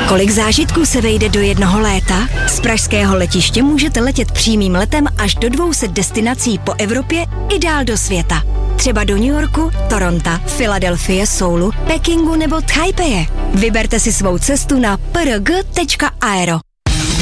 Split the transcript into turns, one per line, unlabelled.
Kolik zážitků se vejde do jednoho léta? Z pražského letiště můžete letět přímým letem až do 200 destinací po Evropě i dál do světa. Třeba do New Yorku, Toronto, Filadelfie, Soulu, Pekingu nebo Taipei. Vyberte si svou cestu na prg.aero.